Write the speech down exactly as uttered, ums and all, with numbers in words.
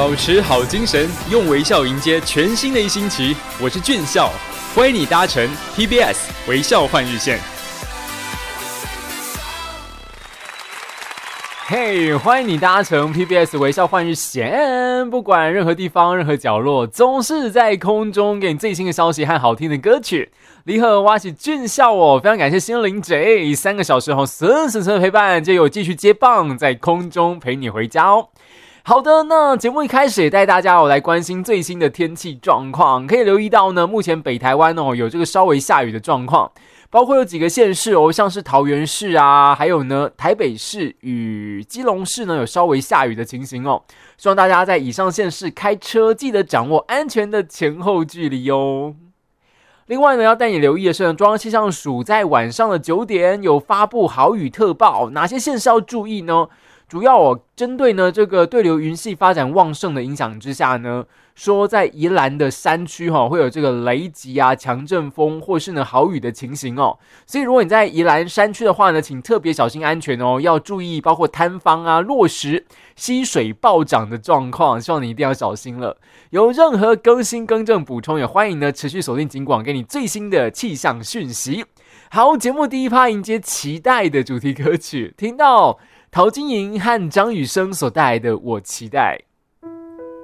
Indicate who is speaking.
Speaker 1: 保持好精神，用微笑迎接全新的一星期。我是俊孝，欢迎你搭乘 P B S 微笑换日线。
Speaker 2: 嘿、hey, 欢迎你搭乘 P B S 微笑换日线，不管任何地方、任何角落，总是在空中给你最新的消息和好听的歌曲。你好，我是俊孝哦，非常感谢心灵 J 三个小时后死死死的陪伴，就有继续接棒，在空中陪你回家哦。好的，那节目一开始也带大家哦来关心最新的天气状况，可以留意到呢，目前北台湾哦有这个稍微下雨的状况。包括有几个县市哦，像是桃园市啊，还有呢台北市与基隆市呢有稍微下雨的情形哦。希望大家在以上县市开车记得掌握安全的前后距离哦。另外呢，要带你留意的是，中央气象署在晚上的九点有发布豪雨特报，哪些县市要注意呢？主要哦，针对呢这个对流云系发展旺盛的影响之下呢，说在宜兰的山区哈、哦、会有这个雷击啊、强阵风或是呢豪雨的情形哦。所以如果你在宜兰山区的话呢，请特别小心安全哦，要注意包括坍方啊、落石、溪水暴涨的状况，希望你一定要小心了。有任何更新更正补充，也欢迎呢持续锁定警广给你最新的气象讯息。好，节目第一趴迎接期待的主题歌曲，听到陶晶莹和张雨生所带来的《我期待》。